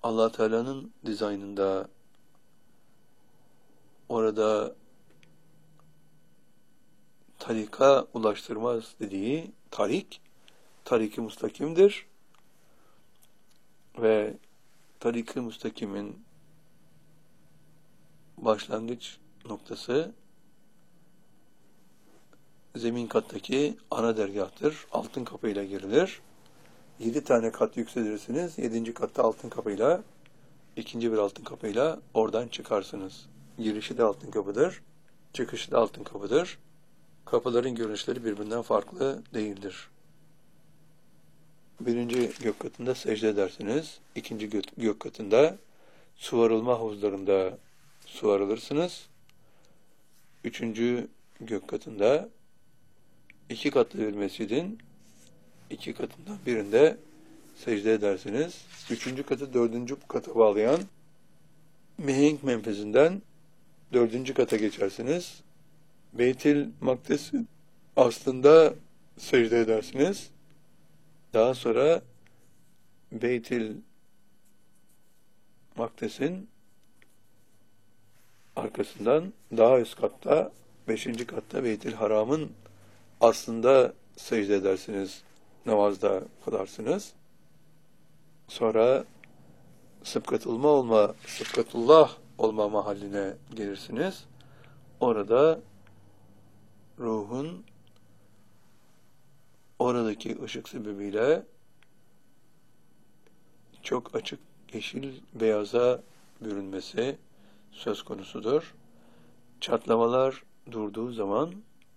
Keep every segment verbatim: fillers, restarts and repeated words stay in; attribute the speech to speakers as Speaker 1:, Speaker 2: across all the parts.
Speaker 1: Allah Teala'nın dizaynında orada tarika ulaştırmaz dediği tarik, tarik-i müstakimdir ve tarik-i müstakimin başlangıç noktası zemin kattaki ana dergahtır. Altın kapıyla girilir. Yedi tane kat yükselirsiniz. Yedinci katta altın kapıyla, ikinci bir altın kapıyla oradan çıkarsınız. Girişi de altın kapıdır. Çıkışı da altın kapıdır. Kapıların görünüşleri birbirinden farklı değildir. Birinci gök katında secde edersiniz. İkinci gök, gök katında suvarılma havuzlarında suvarılırsınız. Üçüncü gök katında iki katlı bir mescidin iki katından birinde secde edersiniz. Üçüncü katı dördüncü kata bağlayan mihenk menfezinden dördüncü kata geçersiniz. Beyt-i Makdes aslında secde edersiniz. Daha sonra Beyt-i Makdes'in arkasından daha üst katta, beşinci katta Beyt-i Haram'ın aslında secde edersiniz. Namazda kılarsınız. Sonra sıbkatullah olma, sıbkatullah olma mahalline gelirsiniz. Orada ruhun oradaki ışık sebebiyle çok açık yeşil beyaza bürünmesi söz konusudur. Çatlamalar durduğu zaman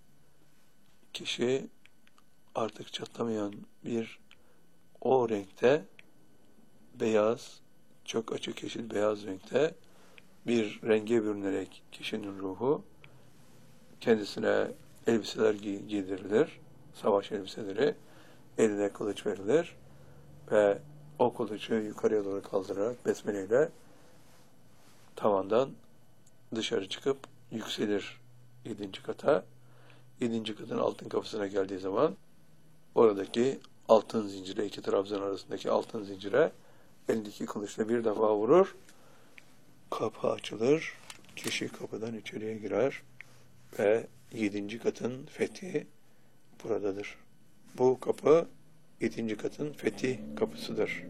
Speaker 1: kişi artık çatlamayan bir o renkte beyaz, çok açık yeşil beyaz renkte bir renge bürünerek kişinin ruhu kendisine elbiseler giy giydirilir, savaş elbiseleri, eline kılıç verilir ve o kılıcı yukarıya doğru kaldırarak besmeleyle tavandan dışarı çıkıp yükselir yedinci kata. Yedinci katın altın kapısına geldiği zaman oradaki altın zincire, iki trabzan arasındaki altın zincire elindeki kılıçla bir defa vurur. Kapı açılır. Kişi kapıdan içeriye girer ve yedinci katın fethi buradadır. Bu kapı yedinci katın fethi kapısıdır.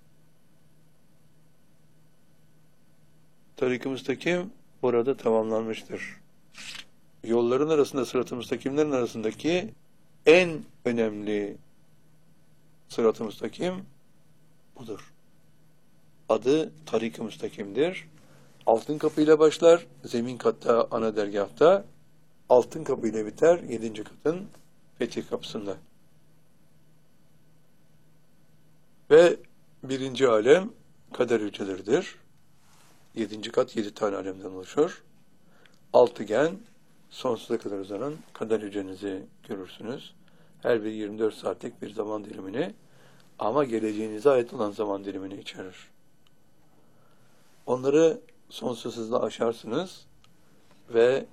Speaker 1: Tarik-i müstakim burada tamamlanmıştır. Yolların arasında, sırat-ı müstakimlerin arasındaki en önemli sırat-ı müstakim budur. Adı tarik-i müstakimdir. Altın kapıyla başlar, zemin katta, ana dergahta, altın kapıyla biter, yedinci katın fetih kapısında. Ve birinci alem kader hücreleridir. Yedinci kat yedi tane alemden oluşur. Altıgen, sonsuza kadar uzanan kader hücrenizi görürsünüz. Her bir yirmi dört saatlik bir zaman dilimini ama geleceğinize ait olan zaman dilimini içerir. Onları sonsuz hızla aşarsınız ve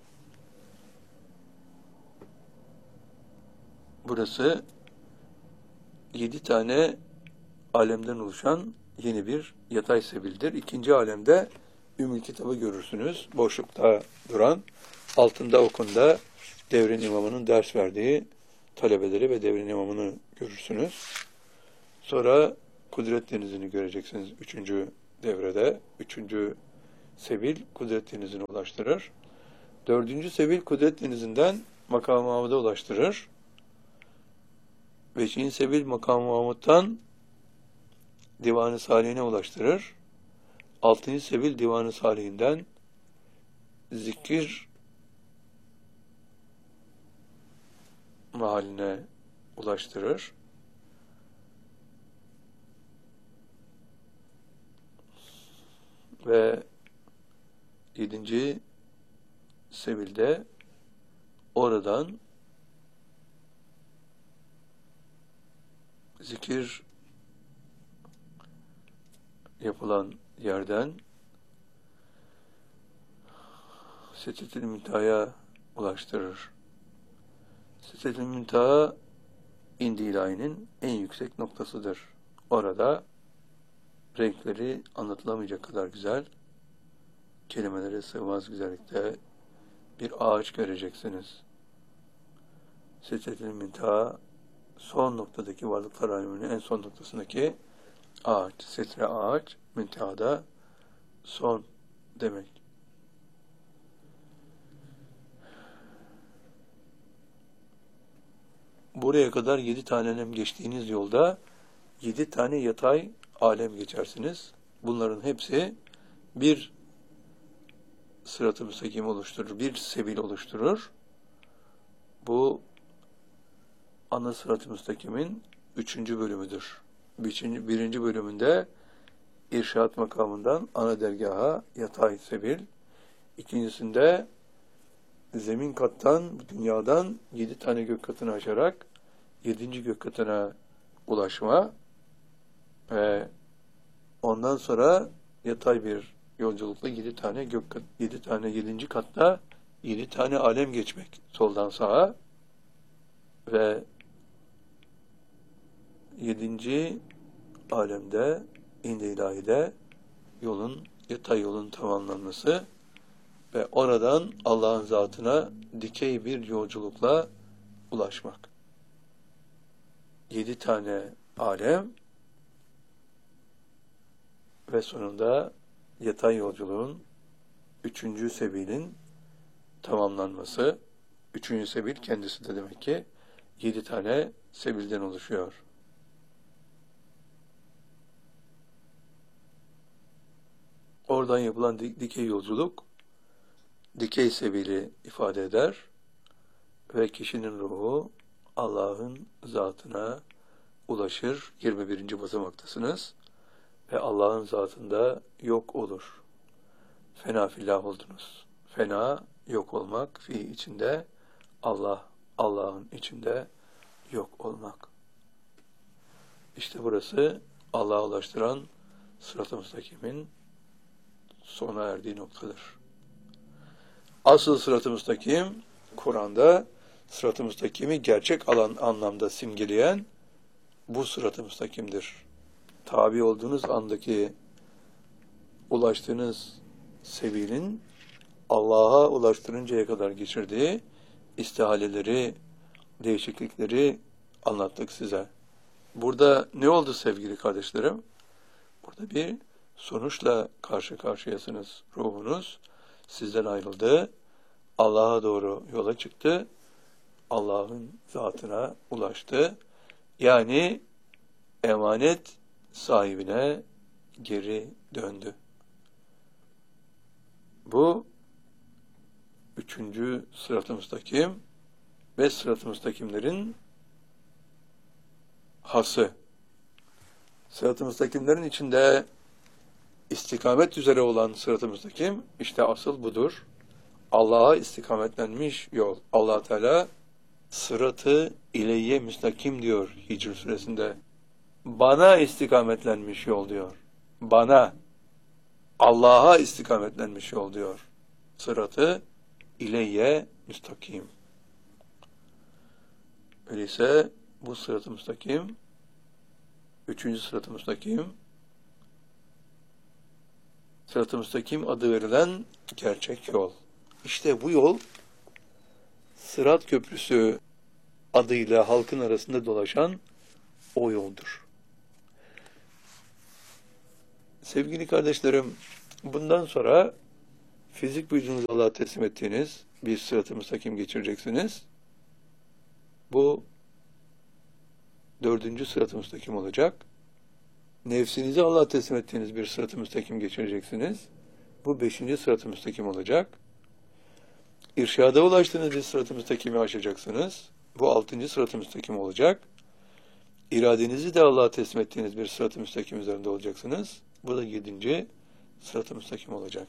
Speaker 1: burası yedi tane alemden oluşan yeni bir yatay sebildir. İkinci alemde Ümmül Kitab'ı görürsünüz. Boşlukta duran, altında okunda devrin imamının ders verdiği talebeleri ve devrin imamını görürsünüz. Sonra Kudret Denizi'ni göreceksiniz üçüncü devrede. Üçüncü sebil Kudret Denizi'ne ulaştırır. Dördüncü sebil Kudret Denizi'nden Makam-ı Mahmud'a ulaştırır. Beşinci sebil Makam-ı Mahmud'dan Divan-ı Salihine ulaştırır. Altıncı sebil Divan-ı Salih'inden zikir mahaline ulaştırır. Ve yedinci sebilde oradan zikir yapılan yerden Sidret-i Münteha'ya ulaştırır. Sidret-i Münteha İndi İlahi'nin en yüksek noktasıdır. Orada renkleri anlatılamayacak kadar güzel, kelimelere sığmaz güzellikte bir ağaç göreceksiniz. Sidretil Münteha, son noktadaki varlıklar aleminin en son noktasındaki ağaç. Sitre ağaç, müntehada son demek. Buraya kadar yedi tanenem geçtiğiniz yolda yedi tane yatay alem geçersiniz. Bunların hepsi bir sırat-ı müstakim oluşturur, bir sebil oluşturur. Bu ana sırat-ı müstakimin üçüncü bölümüdür. Birinci, birinci bölümünde irşat makamından ana dergaha yatay sebil. İkincisinde zemin kattan, dünyadan yedi tane gök katını aşarak yedinci gök katına ulaşma ve ondan sonra yatay bir yolculukla yedi tane gök kat, yedi tane yedinci katta yedi tane alem geçmek soldan sağa ve yedinci alemde İnd-i İlahi'de yolun, yatay yolun tamamlanması ve oradan Allah'ın zatına dikey bir yolculukla ulaşmak. Yedi tane alem ve sonunda yatay yolculuğun üçüncü sebilin tamamlanması. Üçüncü sebil kendisi de demek ki yedi tane sebilden oluşuyor. Oradan yapılan dikey yolculuk dikey sebili ifade eder ve kişinin ruhu Allah'ın zatına ulaşır. yirmi birinci basamaktasınız ve Allah'ın zatında yok olur. Fena fillah oldunuz. Fena yok olmak, fi içinde Allah, Allah'ın içinde yok olmak. İşte burası Allah'a ulaştıran sırat-ı müstakimin sona erdiği noktadır. Asıl sırat-ı müstakim, Kur'an'da sırat-ı müstakimi gerçek alan anlamda simgeleyen bu sırat-ı müstakimdir. Tabi olduğunuz andaki ulaştığınız sebilin Allah'a ulaştırıncaya kadar geçirdiği istihaleleri, değişiklikleri anlattık size. Burada ne oldu sevgili kardeşlerim? Burada bir sonuçla karşı karşıyasınız. Ruhunuz sizden ayrıldı, Allah'a doğru yola çıktı, Allah'ın zatına ulaştı. Yani emanet sahibine geri döndü. Bu üçüncü sırat-ı müstakim ve sırat-ı müstakimlerin hası. Sırat-ı müstakimlerin içinde istikamet üzere olan sırat-ı müstakim işte asıl budur. Allah'a istikametlenmiş yol. Allah Teala sıratı ileyye müstakim diyor Hicr suresinde. Bana istikametlenmiş yol diyor. Bana, Allah'a istikametlenmiş yol diyor. Sıratı ileyye müstakim. Öyleyse bu sırat-ı müstakim, üçüncü sırat-ı müstakim, sırat-ı müstakim adı verilen gerçek yol. İşte bu yol, Sırat Köprüsü adıyla halkın arasında dolaşan o yoldur. Sevgili kardeşlerim, bundan sonra fizik vücudunuzu Allah'a teslim ettiğiniz bir sırat-ı müstakim geçireceksiniz. Bu dördüncü sırat-ı müstakim olacak. Nefsinizi Allah'a teslim ettiğiniz bir sırat-ı müstakim geçireceksiniz. Bu beşinci sırat-ı müstakim olacak. İrşada ulaştığınız bir sırat-ı müstakimi aşacaksınız. Bu altıncı sırat-ı müstakim olacak. İradenizi de Allah'a teslim ettiğiniz bir sırat-ı müstakim üzerinde olacaksınız. Bu da yedinci sırat-ı müstakim olacak.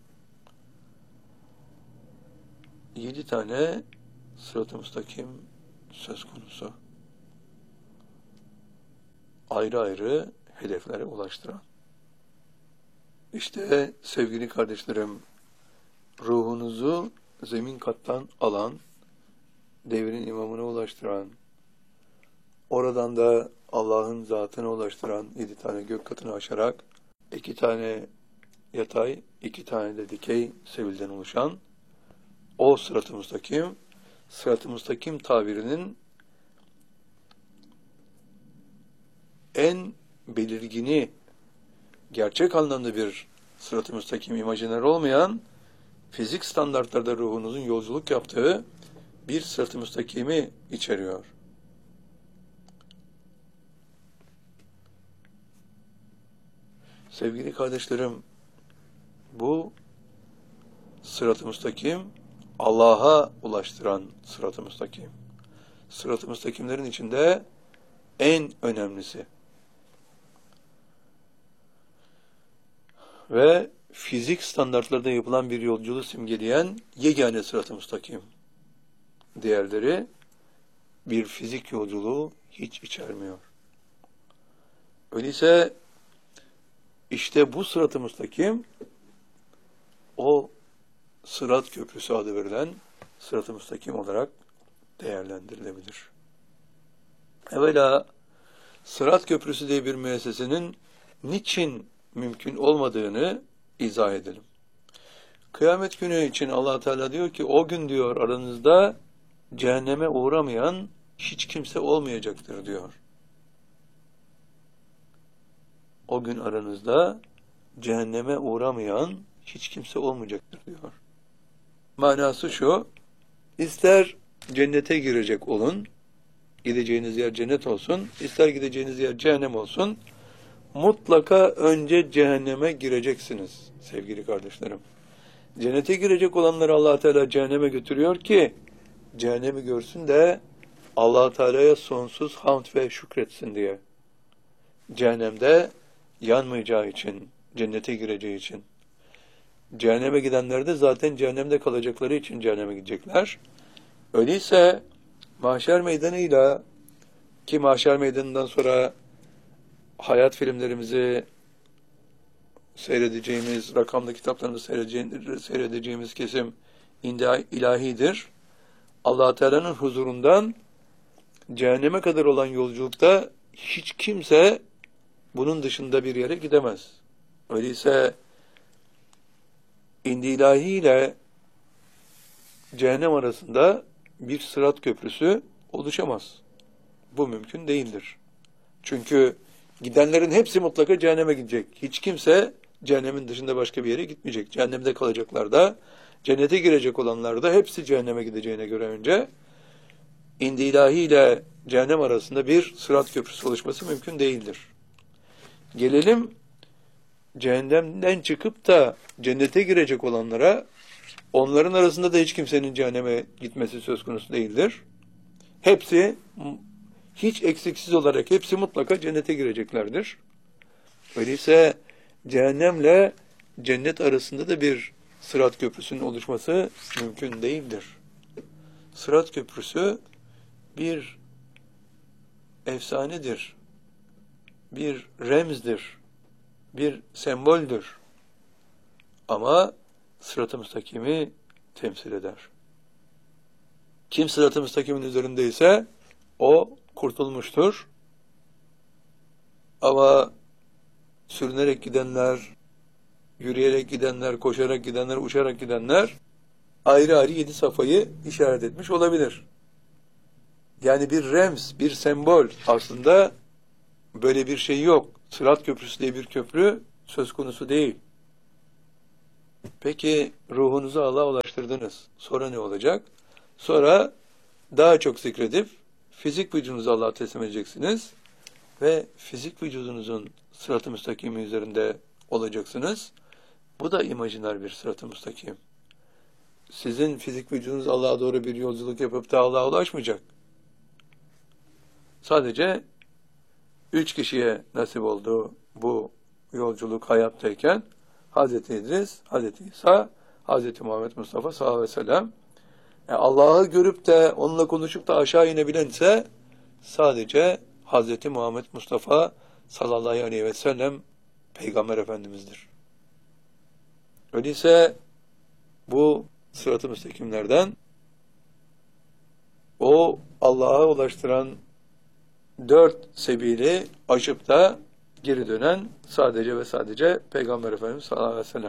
Speaker 1: Yedi tane sırat-ı müstakim söz konusu. Ayrı ayrı hedeflere ulaştıran. İşte sevgili kardeşlerim, ruhunuzu zemin kattan alan, devrin imamına ulaştıran, oradan da Allah'ın zatına ulaştıran yedi tane gök katını aşarak iki tane yatay, iki tane de dikey sebilden oluşan o sırat-ı müstakim, sırat-ı müstakim tabirinin en belirgini, gerçek anlamda bir sırat-ı müstakim, imajiner olmayan, fizik standartlarda ruhunuzun yolculuk yaptığı bir sırat-ı müstakimi içeriyor. Sevgili kardeşlerim, bu sırat-ı müstakim, Allah'a ulaştıran sırat-ı müstakim. Sırat-ı müstakimlerin içinde en önemlisi. Ve fizik standartlarda yapılan bir yolculuğu simgeleyen yegane sırat-ı müstakim. Diğerleri bir fizik yolculuğu hiç içermiyor. Öyleyse işte bu sırat-ı müstakim o sırat köprüsü adı verilen sırat-ı müstakim olarak değerlendirilebilir. Evvela sırat köprüsü diye bir müessesenin niçin mümkün olmadığını izah edelim. Kıyamet günü için Allah Teala diyor ki o gün diyor aranızda cehenneme uğramayan hiç kimse olmayacaktır diyor. O gün aranızda cehenneme uğramayan hiç kimse olmayacaktır diyor. Manası şu, ister cennete girecek olun, gideceğiniz yer cennet olsun, ister gideceğiniz yer cehennem olsun, mutlaka önce cehenneme gireceksiniz sevgili kardeşlerim. Cennete girecek olanları Allah Teala cehenneme götürüyor ki, cehennemi görsün de Allah Teala'ya sonsuz hamd ve şükretsin diye. Cehennemde yanmayacağı için, cennete gireceği için. Cehenneme gidenler de zaten cehennemde kalacakları için cehenneme gidecekler. Öyleyse mahşer meydanıyla, ki mahşer meydanından sonra hayat filmlerimizi seyredeceğimiz, rakamlı kitaplarımızı seyredeceğimiz kesim ilahidir. Allah Teala'nın huzurundan cehenneme kadar olan yolculukta hiç kimse bunun dışında bir yere gidemez. Öyleyse indi ilahi ile cehennem arasında bir sırat köprüsü oluşamaz. Bu mümkün değildir. Çünkü gidenlerin hepsi mutlaka cehenneme gidecek. Hiç kimse cehennemin dışında başka bir yere gitmeyecek. Cehennemde kalacaklar da, cennete girecek olanlar da hepsi cehenneme gideceğine göre önce indi ilahi ile cehennem arasında bir sırat köprüsü oluşması mümkün değildir. Gelelim cehennemden çıkıp da cennete girecek olanlara, onların arasında da hiç kimsenin cehenneme gitmesi söz konusu değildir. Hepsi hiç eksiksiz olarak hepsi mutlaka cennete gireceklerdir. Öyleyse cehennemle cennet arasında da bir sırat köprüsünün oluşması mümkün değildir. Sırat köprüsü bir efsanedir, bir remzdir, bir semboldür. Ama sırat-ı müstakimi temsil eder. Kim sırat-ı müstakimin üzerindeyse o kurtulmuştur. Ama sürünerek gidenler, yürüyerek gidenler, koşarak gidenler, uçarak gidenler ayrı ayrı yedi safhayı işaret etmiş olabilir. Yani bir remz, bir sembol, aslında böyle bir şey yok. Sırat köprüsü diye bir köprü söz konusu değil. Peki ruhunuzu Allah'a ulaştırdınız. Sonra ne olacak? Sonra daha çok zikredip fizik vücudunuzu Allah'a teslim edeceksiniz ve fizik vücudunuzun sırat-ı müstakimi üzerinde olacaksınız. Bu da imajiner bir sırat-ı müstakim. Sizin fizik vücudunuz Allah'a doğru bir yolculuk yapıp da Allah'a ulaşmayacak. Sadece üç kişiye nasip oldu bu yolculuk hayattayken: Hazreti İdris, Hazreti İsa, Hazreti Muhammed Mustafa sallallahu aleyhi ve sellem. Yani Allah'ı görüp de onunla konuşup da aşağı inebilen ise sadece Hazreti Muhammed Mustafa sallallahu aleyhi ve sellem Peygamber Efendimiz'dir. Öyleyse bu sırat-ı müstakimlerden o Allah'a ulaştıran dört sebili aşıp da geri dönen sadece ve sadece Peygamber Efendimiz sallallahu aleyhi ve sellem.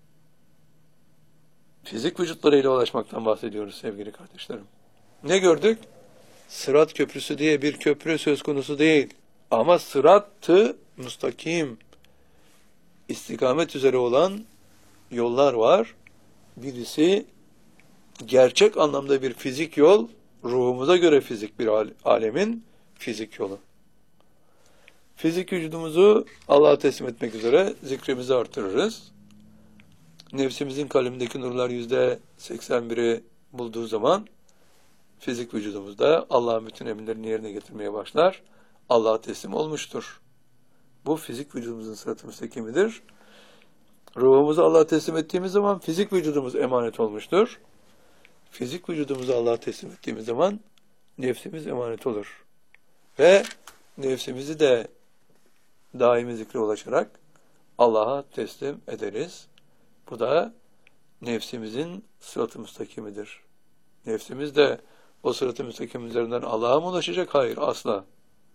Speaker 1: Fizik vücutlarıyla ulaşmaktan bahsediyoruz sevgili kardeşlerim. Ne gördük? Sırat köprüsü diye bir köprü söz konusu değil. Ama sırat-ı müstakim, istikamet üzere olan yollar var. Birisi gerçek anlamda bir fizik yol, ruhumuza göre fizik bir alemin fizik yolu. Fizik vücudumuzu Allah'a teslim etmek üzere zikrimizi artırırız. Nefsimizin kalbindeki nurlar yüzde seksen biri bulduğu zaman fizik vücudumuzda Allah'ın bütün emirlerini yerine getirmeye başlar. Allah'a teslim olmuştur. Bu fizik vücudumuzun sırat-ı müstakimidir. Ruhumuzu Allah'a teslim ettiğimiz zaman fizik vücudumuz emanet olmuştur. Fizik vücudumuzu Allah'a teslim ettiğimiz zaman nefsimiz emanet olur. Ve nefsimizi de daimi zikre ulaşarak Allah'a teslim ederiz. Bu da nefsimizin sırat-ı müstakimidir. Nefsimiz de o sırat-ı müstakim üzerinden Allah'a mı ulaşacak? Hayır, asla.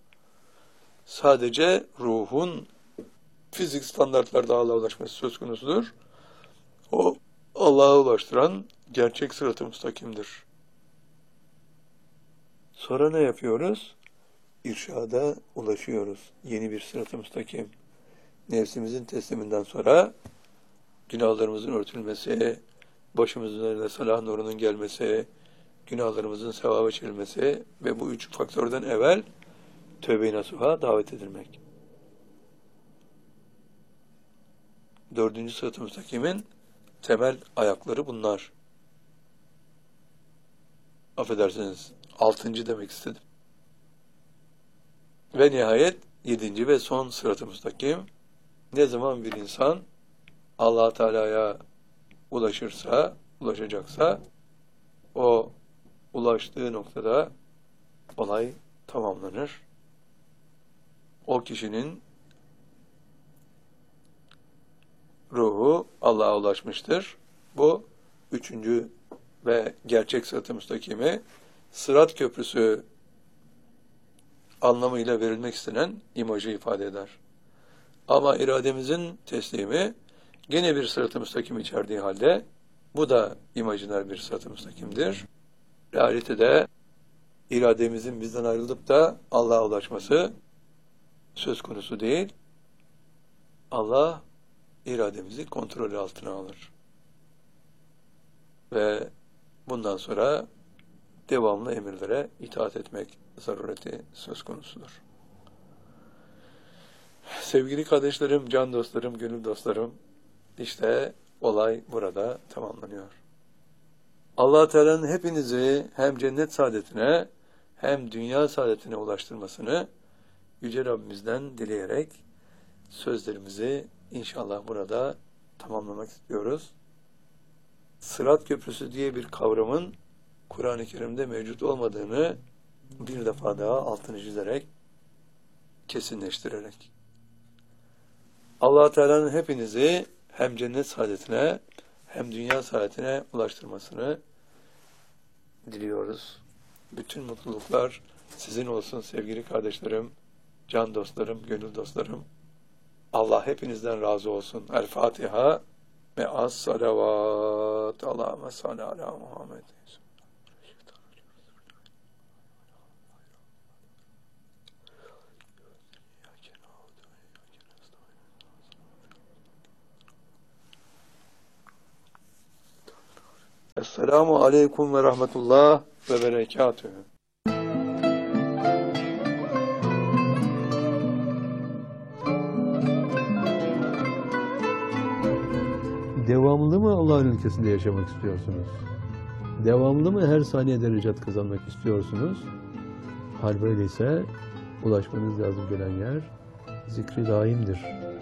Speaker 1: Sadece ruhun fizik standartlarda Allah'a ulaşması söz konusudur. O Allah'a ulaştıran gerçek sırat-ı müstakimdir. Sonra ne yapıyoruz? İrşada ulaşıyoruz. Yeni bir sırat-ı müstakim. Nefsimizin tesliminden sonra günahlarımızın örtülmesi, başımızın üzerine salah nurunun gelmesi, günahlarımızın sevaba çekilmesi ve bu üç faktörden evvel tövbe-i nasuha davet edilmek. Dördüncü sırat-ı müstakimin temel ayakları bunlar. Affedersiniz, altıncı demek istedim. Ve nihayet yedinci ve son sırat-ı müstakim, ne zaman bir insan Allah Teala'ya ulaşırsa, ulaşacaksa, o ulaştığı noktada olay tamamlanır. O kişinin ruhu Allah'a ulaşmıştır. Bu üçüncü ve gerçek sırat-ı müstakimi, sırat köprüsü anlamıyla verilmek istenen imajı ifade eder. Ama irademizin teslimi gene bir sırat-ı müstakim içerdiği halde bu da imajiner bir sırat-ı müstakimdir. Realitede irademizin bizden ayrılıp da Allah'a ulaşması söz konusu değil. Allah irademizi kontrolü altına alır. Ve bundan sonra devamlı emirlere itaat etmek zarureti söz konusudur. Sevgili kardeşlerim, can dostlarım, gönül dostlarım, işte olay burada tamamlanıyor. Allah Teala'nın hepinizi hem cennet saadetine hem dünya saadetine ulaştırmasını Yüce Rabbimizden dileyerek sözlerimizi inşallah burada tamamlamak istiyoruz. Sırat köprüsü diye bir kavramın Kur'an-ı Kerim'de mevcut olmadığını bir defa daha altını çizerek, kesinleştirerek. Allah Teala'nın hepinizi hem cennet saadetine hem dünya saadetine ulaştırmasını diliyoruz. Bütün mutluluklar sizin olsun sevgili kardeşlerim, can dostlarım, gönül dostlarım. Allah hepinizden razı olsun. El Fatiha ve az salavat. Allahümme salli ala Muhammed. Esselamu aleyküm ve rahmetullah ve berekatühü.
Speaker 2: Devamlı mı Allah'ın ülkesinde yaşamak istiyorsunuz? Devamlı mı her saniye derecat kazanmak istiyorsunuz? Hal böyleyse ulaşmanız lazım gelen yer zikri daimdir.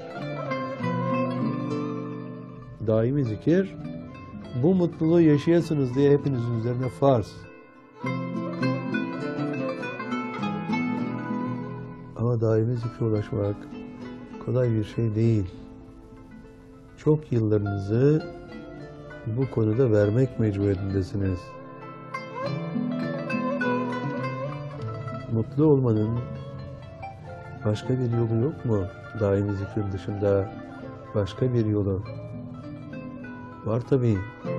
Speaker 2: Daimi zikir, bu mutluluğu yaşayasınız diye hepinizin üzerine farz. Ama daimi zikre ulaşmak kolay bir şey değil. Çok yıllarınızı bu konuda vermek mecburiyetindesiniz. Mutlu olmanın Başka bir yolu yok mu? Daimi zikrin dışında başka bir yolu. Var tabii.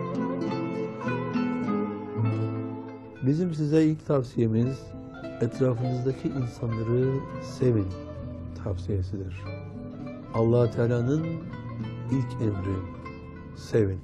Speaker 2: Bizim size ilk tavsiyemiz etrafınızdaki insanları sevin tavsiyesidir. Allah Teala'nın ilk emri sevin.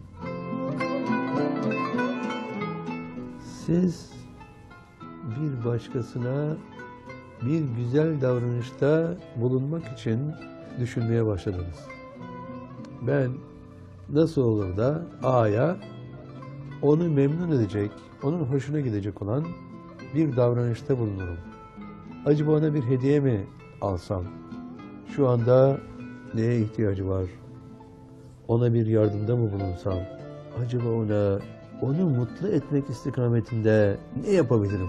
Speaker 2: Siz bir başkasına bir güzel davranışta bulunmak için düşünmeye başladınız. Ben nasıl olur da A'ya onu memnun edecek, onun hoşuna gidecek olan bir davranışta bulunurum. Acaba ona bir hediye mi alsam? Şu anda neye ihtiyacı var? Ona bir yardımda mı bulunsam? Acaba ona, onu mutlu etmek istikametinde ne yapabilirim?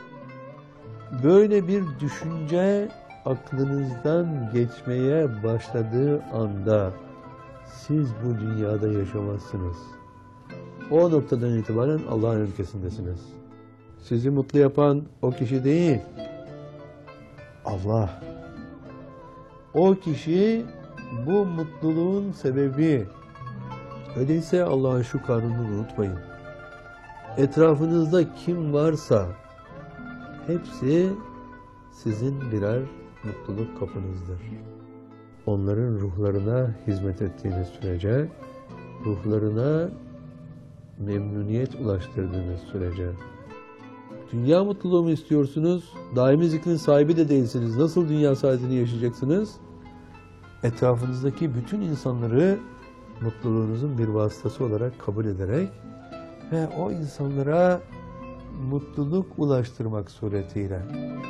Speaker 2: Böyle bir düşünce aklınızdan geçmeye başladığı anda siz bu dünyada yaşamazsınız. O noktadan itibaren Allah'ın ülkesindesiniz. Sizi mutlu yapan o kişi değil, Allah. O kişi bu mutluluğun sebebi. Öyleyse Allah'ın şu kanununu unutmayın. Etrafınızda kim varsa hepsi sizin birer mutluluk kapınızdır. Onların ruhlarına hizmet ettiğiniz sürece, ruhlarına memnuniyet ulaştırdığınız sürece. Dünya mutluluğu mu istiyorsunuz? Daimi zikrin sahibi de değilsiniz. Nasıl dünya saadetini yaşayacaksınız? Etrafınızdaki bütün insanları mutluluğunuzun bir vasıtası olarak kabul ederek ve o insanlara mutluluk ulaştırmak suretiyle.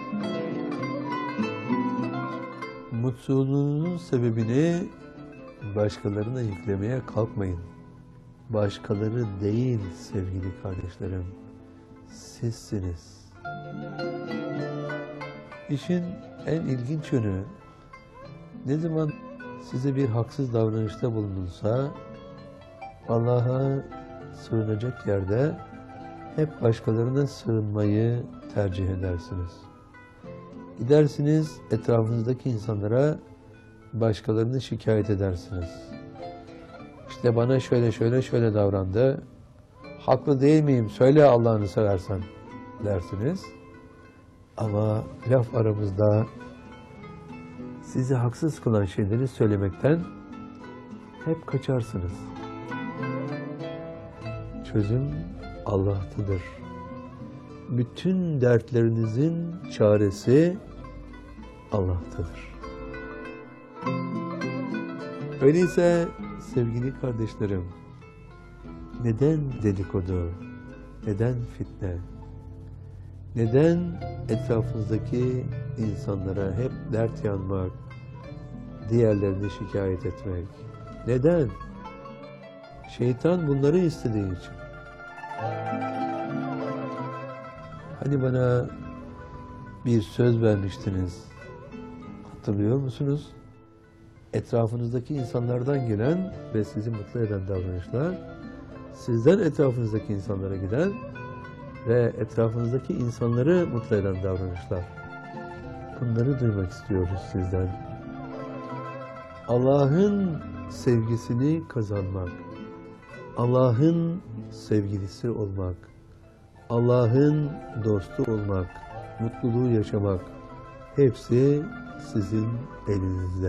Speaker 2: Mutsuzluğunuzun sebebini başkalarına yüklemeye kalkmayın. Başkaları değil sevgili kardeşlerim, sizsiniz. İşin en ilginç yönü, ne zaman size bir haksız davranışta bulunulsa, Allah'a sığınacak yerde hep başkalarına sığınmayı tercih edersiniz. Gidersiniz etrafınızdaki insanlara başkalarını şikayet edersiniz. İşte bana şöyle şöyle şöyle davrandı, haklı değil miyim, söyle Allah'ını seversen dersiniz. Ama laf aramızda sizi haksız kılan şeyleri söylemekten hep kaçarsınız. Çözüm Allah'tadır. Bütün dertlerinizin çaresi Allah'tadır. Öyleyse sevgili kardeşlerim, neden dedikodu, neden fitne, neden etrafınızdaki insanlara hep dert yanmak, diğerlerini şikayet etmek? Neden? Şeytan bunları istediği için. Hani bana bir söz vermiştiniz, hatırlıyor musunuz? Etrafınızdaki insanlardan gelen ve sizi mutlu eden davranışlar, sizden etrafınızdaki insanlara giden ve etrafınızdaki insanları mutlu eden davranışlar. Bunları duymak istiyoruz sizden. Allah'ın sevgisini kazanmak, Allah'ın sevgilisi olmak, Allah'ın dostu olmak, mutluluğu yaşamak, hepsi sizin elinizde.